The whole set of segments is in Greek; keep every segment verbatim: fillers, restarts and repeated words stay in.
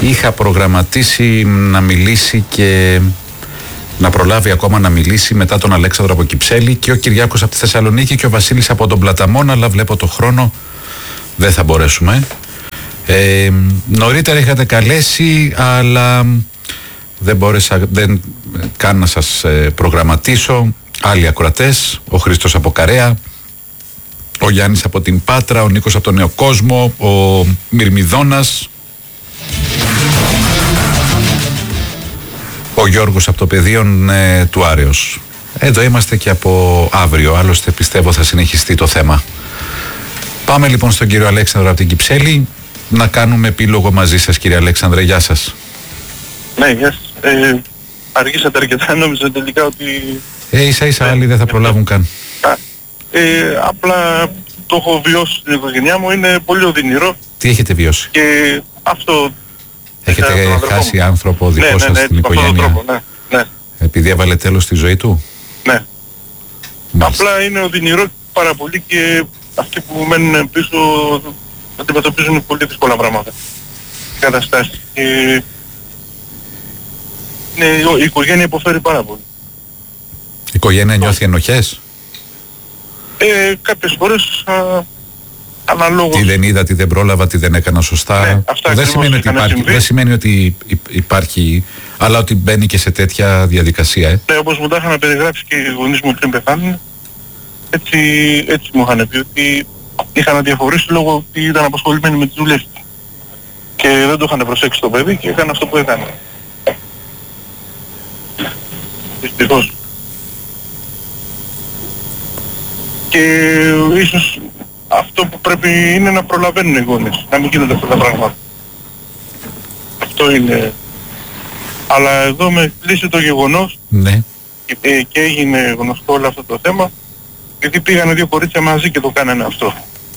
Είχα προγραμματίσει να μιλήσει και να προλάβει ακόμα να μιλήσει μετά τον Αλέξανδρο από Κυψέλη και ο Κυριάκος από τη Θεσσαλονίκη και ο Βασίλης από τον Πλαταμόνα, αλλά βλέπω το χρόνο δεν θα μπορέσουμε. Ε, νωρίτερα είχατε καλέσει, αλλά δεν μπόρεσα δεν καν να σας ε, προγραμματίσω. Άλλοι ακροατές, ο Χρήστος από Καρέα, ο Γιάννης από την Πάτρα, ο Νίκος από τον Νέο Κόσμο, ο Μυρμιδόνας, ο Γιώργος από το πεδίο ε, του Άρεως. Εδώ είμαστε και από αύριο, άλλωστε πιστεύω θα συνεχιστεί το θέμα. Πάμε λοιπόν στον κύριο Αλέξανδρο από την Κυψέλη να κάνουμε επίλογο μαζί σας, κύριε Αλέξανδρε. Γεια σας. Ναι, γεια σας. Ε, αργήσατε αρκετά, νόμιζα τελικά ότι... Ε, ίσα ίσα άλλοι δεν θα προλάβουν καν. Ε, απλά το έχω βιώσει στην οικογένειά μου, είναι πολύ οδυνηρό. Τι έχετε βιώσει? Και αυτό... Έχετε χάσει άνθρωπο δικό ναι, ναι, σας ναι, στην ναι, οικογένεια, τρόπο, ναι, ναι. επειδή έβαλε τέλος στη ζωή του? Ναι. Μάλιστα. Απλά είναι οδυνηρό πάρα πολύ και αυτοί που μένουν πίσω αντιμετωπίζουν πολύ δύσκολα πράγματα, καταστάσεις. Και... ναι, η οικογένεια υποφέρει πάρα πολύ. Η οικογένεια νιώθει ενοχές? Ε, κάποιες φορές α, αναλόγως. Τι δεν είδα, τι δεν πρόλαβα, τι δεν έκανα σωστά. Ναι, αυτά δεν, σημαίνει ότι υπάρχει, συμβεί. δεν σημαίνει ότι υπάρχει, αλλά ότι μπαίνει και σε τέτοια διαδικασία. Ε. Ναι, όπως μου τα είχαν περιγράψει και οι γονείς μου πριν πεθάνουν, έτσι, έτσι μου είχαν πει ότι είχαν αδιαφορήσει λόγω ότι ήταν απασχολημένοι με τις δουλειές τους. Και δεν το είχαν προσέξει το παιδί και έκανε αυτό που έκανε. Δυστυχώς. Και ίσως αυτό που πρέπει είναι να προλαβαίνουν οι γονείς, να μην γίνονται αυτά τα πράγματα. Αυτό είναι. Αλλά εδώ με κλείσει το γεγονός, Ναι. και, ε, και έγινε γνωστό όλο αυτό το θέμα, γιατί πήγανε δύο κορίτσια μαζί και το κάνανε αυτό.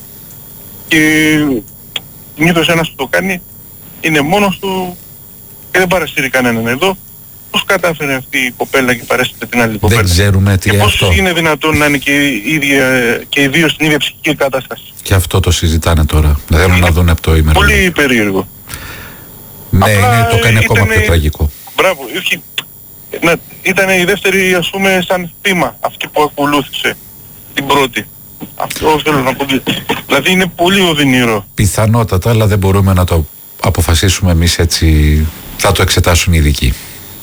Και συνήθως ένας που το κάνει είναι μόνος του και δεν παρασύρει κανέναν εδώ. Πώς κατάφερε αυτή η κοπέλα και παρέσυρε την άλλη κοπέλα? Δεν ξέρουμε τι και είναι πώς αυτό. είναι δυνατόν να είναι και οι, ίδια, και οι δύο στην ίδια ψυχική κατάσταση? Και αυτό το συζητάνε τώρα. Δεν θέλουν να δουν από το ημερολόγιο. Πολύ περίεργο. Ναι, Απλά είναι, το κάνει ακόμα ήτανε... πιο τραγικό. Μπράβο, όχι, να, ήταν η δεύτερη, ας πούμε, σαν θύμα αυτή που ακολούθησε την πρώτη. Αυτό θέλω να πω. Δηλαδή είναι πολύ οδυνηρό. Πιθανότατα, αλλά δεν μπορούμε να το αποφασίσουμε εμείς έτσι. Θα το εξετάσουν οι ειδικοί.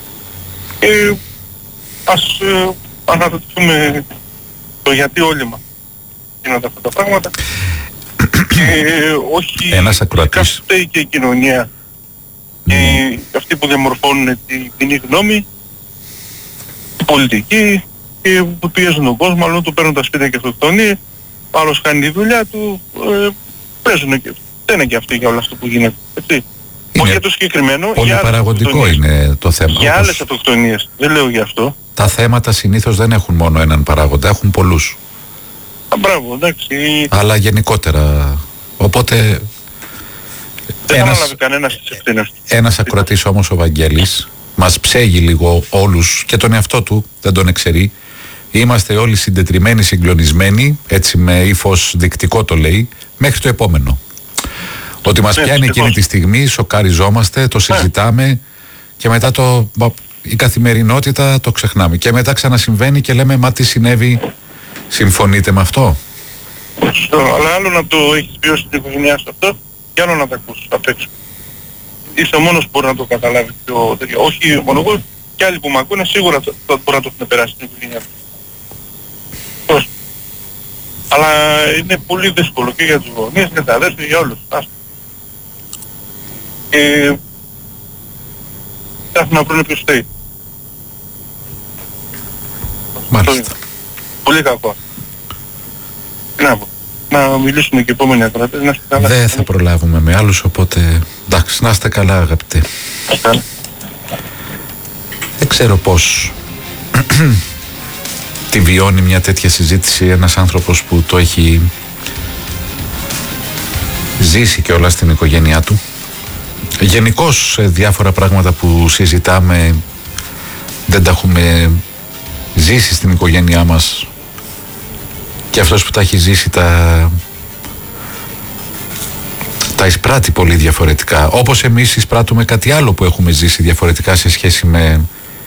Ε, ας ε, αναρωτηθούμε το γιατί όλοι μας γίνονται αυτά τα πράγματα. Και ε, όχι Ένας ακροατής. φταίει και η κοινωνία. Mm. Και αυτοί που διαμορφώνουν την κοινή γνώμη, οι πολιτικοί, και που πιέζουν τον κόσμο, αλλού του παίρνουν τα σπίτια και αυτοκτονεί, άλλος κάνει τη δουλειά του, ε, παίζουν και φταίνε και αυτοί για όλο αυτό που γίνεται. Έτσι. Όχι για το συγκεκριμένο, πολύ για παραγωγικό είναι το θέμα. για όπως... άλλες αυτοκτονίες, δεν λέω για αυτό. Τα θέματα συνήθως δεν έχουν μόνο έναν παράγοντα, έχουν πολλούς. Α, μπράβο, εντάξει. Αλλά γενικότερα. Οπότε. Δεν ένας, θα αναλάβει κανένας τις ευθύνες. Ένας ακροατής όμως, ο Βαγγέλης, μας ψέγει λίγο όλους και τον εαυτό του, δεν τον εξαιρεί. Είμαστε όλοι συντετριμμένοι, συγκλονισμένοι, έτσι με ύφος δεικτικό το λέει, μέχρι το επόμενο. Ότι μας πιάνει εκείνη τη στιγμή, σοκαριζόμαστε, το συζητάμε και μετά το, η καθημερινότητα το ξεχνάμε. Και μετά ξανασυμβαίνει και λέμε, μα τι συνέβη, συμφωνείτε με αυτό? Αλλά άλλο να το έχεις βιώσει στην οικογένειά σου αυτό και άλλο να τα ακούσεις απ' έξω. Είσαι ο μόνος που μπορεί να το καταλάβει πιο τέτοιο. Όχι μόνο εγώ, και άλλοι που μ' ακούνε σίγουρα θα μπορεί να το έχουν περάσει στην οικογένειά του. Πώς. Αλλά είναι πολύ δύσκολο και για τους γονείς, για τα αδέρφια, για όλους. Και θα να βρουν ποιος φταίει. Μάλιστα. Πολύ κακό. Τι να πω. Να μιλήσουμε και επόμενοι ακροατές, να είστε καλά. Δεν θα προλάβουμε με άλλους, οπότε εντάξει, να είστε καλά αγαπητέ. Καλά. Δεν ξέρω πώς τη βιώνει μια τέτοια συζήτηση ένας άνθρωπος που το έχει ζήσει και όλα στην οικογένειά του. Γενικώς διάφορα πράγματα που συζητάμε δεν τα έχουμε ζήσει στην οικογένειά μας και αυτός που τα έχει ζήσει τα, τα εισπράττει πολύ διαφορετικά. Όπως εμείς εισπράττουμε κάτι άλλο που έχουμε ζήσει διαφορετικά σε σχέση με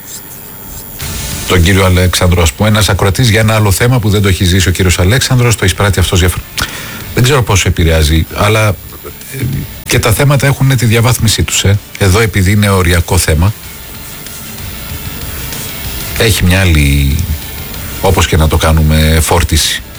τον κύριο Αλέξανδρο, ας πούμε. Ένας ακροατής για ένα άλλο θέμα που δεν το έχει ζήσει ο κύριος Αλέξανδρος, το εισπράττει αυτός διαφορετικά. Δεν ξέρω πόσο επηρεάζει, αλλά και τα θέματα έχουν τη διαβάθμισή τους. Ε. Εδώ, επειδή είναι οριακό θέμα, έχει μια άλλη, όπως και να το κάνουμε, φόρτιση.